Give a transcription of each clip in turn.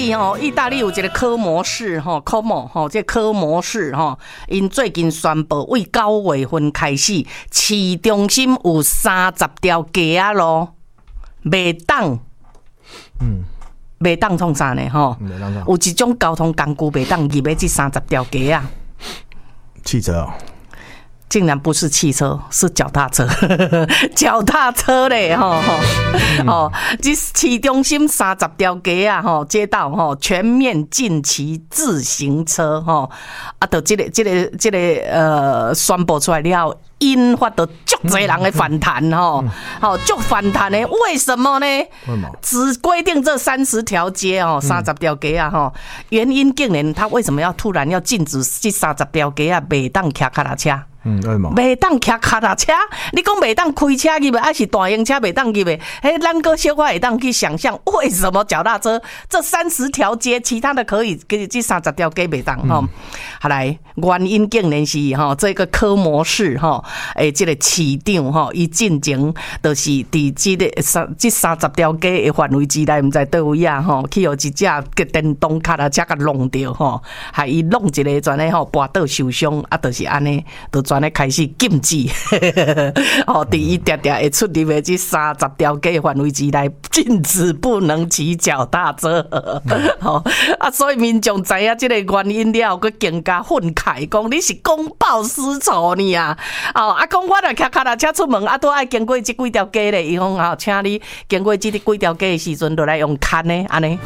意大利有一个科摩市，Como 这科摩市因最近宣布，为9月份开始，市中心有30条街啊咯，袂当，袂当创啥呢？有一种交通工具袂当入去这30条街啊， 汽车竟然不是汽车，是脚踏车，脚踏车嘞这市中心30条街啊街道全面禁骑自行车就这个宣布出来了，引发到足多人的反弹足反弹的，为什么呢？只规定这30条街30条街啊原因竟然他为什么要突然要禁止这30条街啊袂当骑脚踏车？袂当骑脚踏车，你讲袂当开车去呗，还是大型车袂当去呗？咱个小可会当去想象，为什么脚踏车这30条街，其他的可以，这30条街袂当好来，原因竟然是这个科摩市这个市长伊进前就是伫这30条街的范围之内，唔知倒位啊去有一只电动脚踏车甲弄掉还伊弄一个全咧跋倒受伤就是安尼就。全咧开始禁止，第一条条会出入的这30条街范围之内，禁止不能骑脚踏车。所以民众知影这个原因了，佮更加愤慨，讲你是公报私仇呢啊！讲我若骑脚踏车出门，都爱经过这几条街咧，伊讲请你经过这几条街的时阵，就来用牵呢，安尼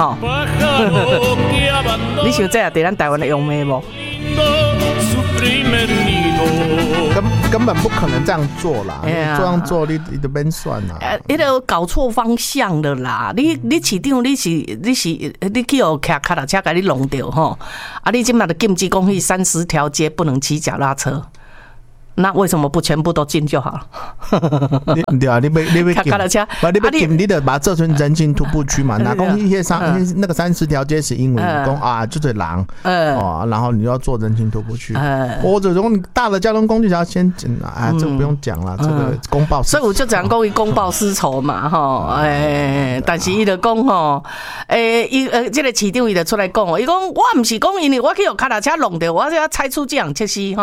你想这在咱台湾的用咩无？ 根本不可能这样做啦！这样做你就免算啦。 你都搞错方向了啦！你市长你去有骑脚踏车，给你弄掉你今嘛就禁止讲30条街不能骑脚踏车。那为什么不全部都禁就好了？ 对啊，你要骑脚踏车， 你要禁，你得把这成人行徒步区嘛。那讲一些那个30条街是因为讲就是人然后你要做人行徒步区，或者说你大的交通工具要先这个不用讲了，这个公报。 所以我就讲讲公报私仇嘛但是伊就讲这个市长伊就出来讲伊讲我不是讲因为我去有脚踏车弄掉，我要采取这样措施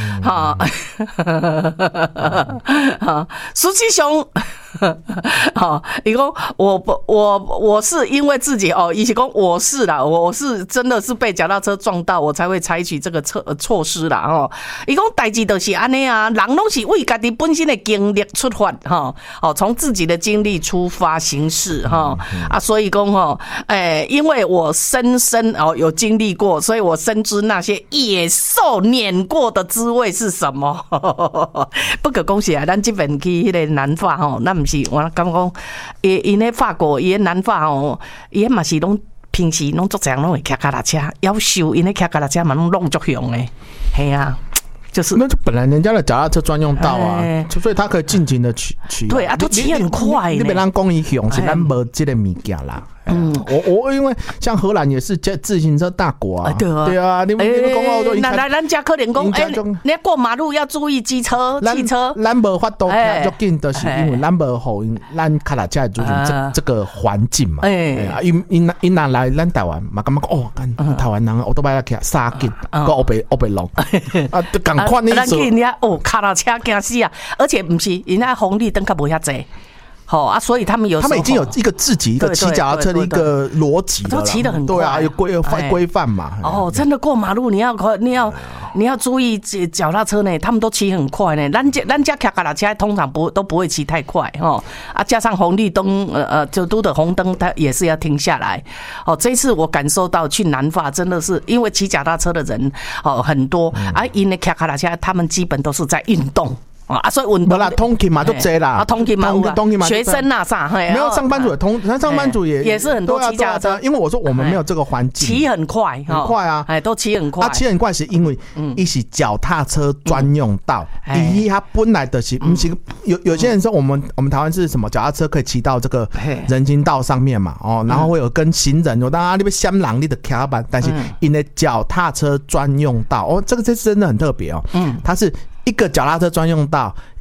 实际上，伊讲我是因为自己伊是讲我是啦，我是真的是被脚踏车撞到，我才会采取这个措施啦伊讲代志就是安尼啊，人拢是为家己本身的经历出发从自己的经历出发行事所以讲因为我深深有经历过，所以我深知那些野兽碾过的滋味是什么。不过讲实在，咱这边去迄个南法咱不是我感觉讲，因咧法国，因南法伊嘛是拢平时拢足侪人拢会骑脚踏车，夭寿因咧骑脚踏车嘛拢弄足凶诶，系啊。就是那就本来人家的脚踏车专用道啊，所以他可以尽情的骑。 对啊，都骑很快。 你别让公益用，是咱没这个物件啦。我因为像荷兰也是自行车大国啊，对啊，你们公路都那咱家可能讲，你过马路要注意机车、汽车。 咱无法度骑足紧，就是因为咱无互咱脚踏车族群这个环境嘛。因拿来咱台湾嘛，感觉台湾人我都把它骑杀紧，个欧北龙赶快那时候。人家脚踏车惊死啊！而且不是，人家红绿灯较无遐济。所以他们已经有一个自己一个骑脚踏车的一个逻辑了， 都骑得很快， 对啊，有规范嘛。 真的过马路你要注意脚踏车呢，他们都骑很快呢。咱家骑脚踏车通常都不会骑太快加上红绿灯就都的红灯，它也是要停下来。这一次我感受到去南法真的是因为骑脚踏车的人很多因为骑脚踏车他们基本都是在运动。所以运动啦，通勤嘛就多啦， 通勤嘛，学生呐啥， 没有上班族也上班族也是很多骑脚踏车， 因为我说我们没有这个环境， 骑很快， 很快啊， 都骑很快。 骑很快是因为一是脚踏车专用道，第一它本来的是不是有些人说我们台湾是什么脚踏车可以骑到这个人行道上面嘛，然后会有跟行人，当然你要闪人你的骑板，但是因为脚踏车专用道，这是真的很特别它是一个脚踏车专用道，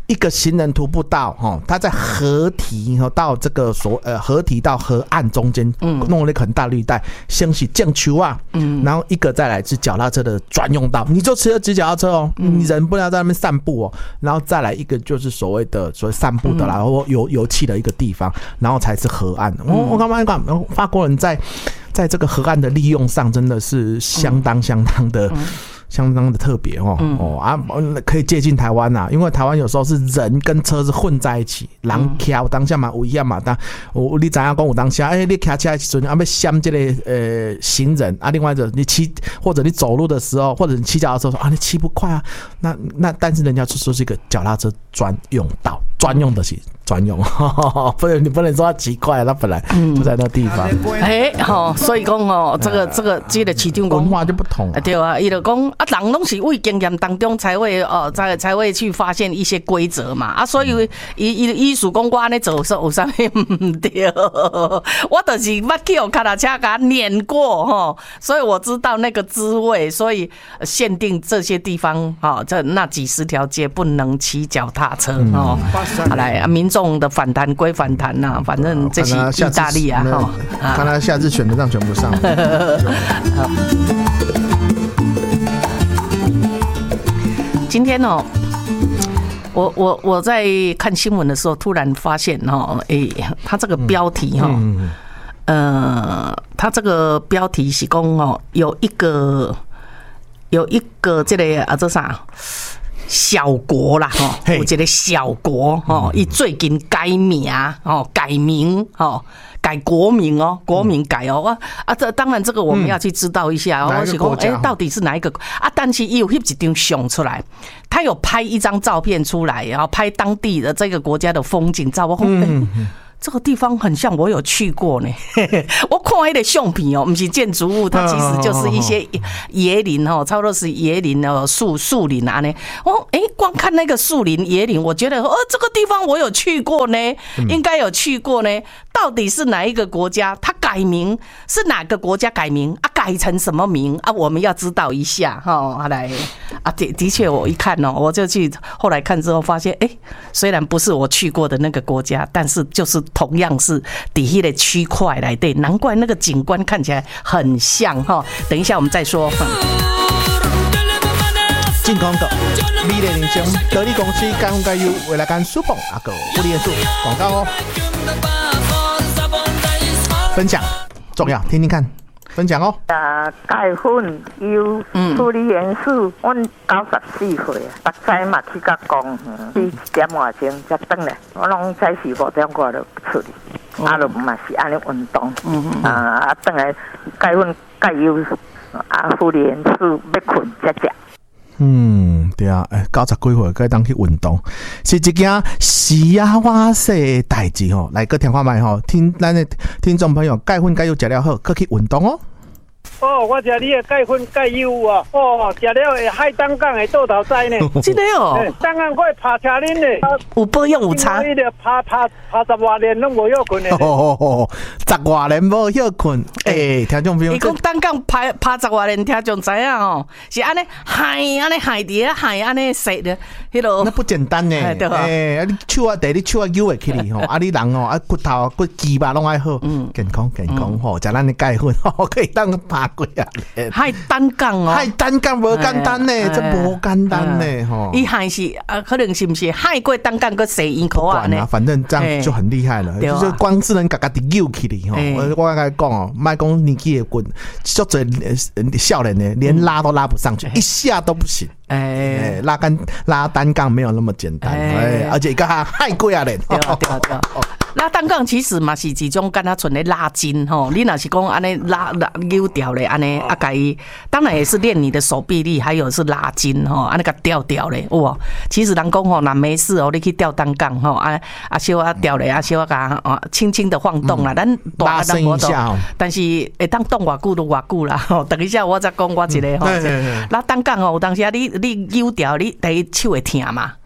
一个行人徒步道它在河堤到这个河堤到河岸中间弄了一个很大绿带，先是建球啊，然后一个再来是脚踏车的专用道，你就骑脚踏车哦，你人不要在那边散步哦，然后再来一个就是所谓散步的啦，然后油气的一个地方，然后才是河岸。我刚刚讲法国人在这个河岸的利用上真的是相当的特别可以接近台湾呐，因为台湾有时候是人跟车是混在一起，人骑有当下嘛有险嘛，但你知影讲有当下，你骑车的时阵要闪这个行人啊，另外的你骑或者你走路的时候，或者你骑脚踏车说你骑不快啊，那但是人家就说是一个脚踏车专用道，专用的是专用，你不能说它骑快，它本来就在那地方。 所以讲这个市场文化就不同， 对啊，伊就讲人拢是为经验当中才会去发现一些规则嘛，所以伊属讲我安尼做说有啥物唔对，我就是捌去有脚踏车给他碾过所以我知道那个滋味，所以限定这些地方这那几十条街不能骑脚踏车好来民众的反弹归反弹呐，反正这是意大利啊看他下次选得上选不上。 今天我在看新闻的时候，突然发现他这个标题他这个标题是讲有一个这个这啥小国啦有一个小国伊最近改名改国名国民改这当然这个我们要去知道一下我是说到底是哪一个但是有一张相出来，他有拍一张照片出来，然后拍当地的这个国家的风景照，我这个地方很像我有去过呢。我看那个相片不是建筑物，它其实就是一些野林差不多是野林树林啊呢。光看那个树林野林，我觉得这个地方我有去过呢，应该有去过呢。到底是哪一个国家？它改名是哪个国家改名改成什么名我们要知道一下来的确我一看我就去后来看之后发现虽然不是我去过的那个国家，但是就是同样是底下的区块来对，难怪那个景观看起来很像等一下我们再说。 进广告，美丽人生得力公司干红加油，未来干舒蹦个不离数广告分享重要，听听看。分享钙粉油处理元素，阮94岁啊，目屎嘛去甲公园，去1点外钟才转来，我拢早4、5点我就出去，就嘛是安尼运动，转来钙粉钙油处理元素要困才食。 对啊，90几岁该当去运动，是一件时啊哇塞代志来个听看卖听咱的听众朋友，钙粉钙油食了好，可去运动我食你的钙粉钙油食了会海胆港的倒头栽呢。 真的胆港我会爬车恁呢， 有保养有差。 你的爬10多年拢无休困的。 10多年无休困，听众朋友， 伊讲胆港爬10多年，听众知影是安尼海伫海安尼洗的，迄落那不简单呢。你手你手扭会起哩你人骨头骨肌肉拢爱好，健康食咱的钙粉可以当爬过啊。 海胆港海胆港无简单呢，这无简单呢伊海是可能是不是海过胆港个洗衣口啊呢？ 反正这样就很厉害了，就是光是能家己扭起哩我甲你讲莫讲年纪的棍，足侪少年的连拉都拉不上去，一下都不行。拉单杠没有那么简单，而且还害贵啊嘞。 对。拉单杠其实嘛是一种敢若像咧拉筋你若是讲安尼拉扭掉咧安尼甲伊，当然也是练你的手臂力，还有是拉筋安尼甲吊咧哇。其实人讲若没事你去吊单杠小啊吊咧小啊甲轻轻的晃动啦，咱拉伸一下但是会当动偌久就偌久啦。等一下我再讲我一个拉单杠有当时你扭掉你第一手会疼嘛。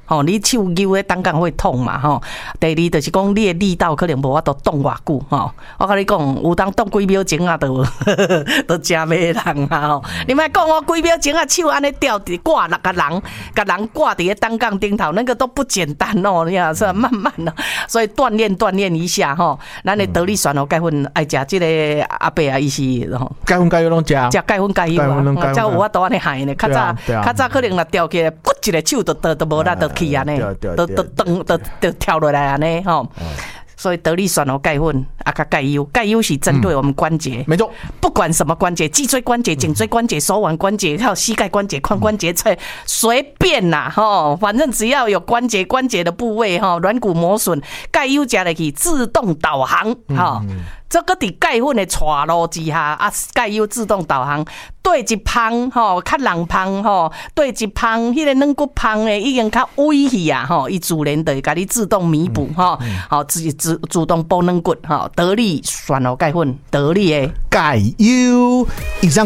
你手扭的当杠会痛嘛，第二就是讲你的力道可能无法度动偌久，我跟你讲，有当动几秒钟啊，都真没人啊，你莫讲我几秒钟啊，手安尼吊伫挂甲人挂伫个单杠顶头，那个都不简单哦，你看是慢慢的，所以锻炼一下咱的得力酸哦，钙粉爱食这个阿伯啊，伊是钙粉拢食钙粉钙油啊，才有法度安尼害呢，较早可能若吊起来，骨一个手都无力，都去安尼，都跳落来安尼所以得力酸钙粉甲钙油是针对我们关节， 没错， 不管什么关节，脊椎关节、颈椎关节、手腕关节，还有膝盖关节、髋关节，随便啦反正只要有关节的部位软骨磨损，钙油加落去自动导航这个伫钙粉的带路之下钙油自动导航，对一胖较人胖对一胖迄个软骨胖的已经较萎去啊伊自然就会甲你自动弥补自动补软骨得力酸钙粉得力的钙油以上。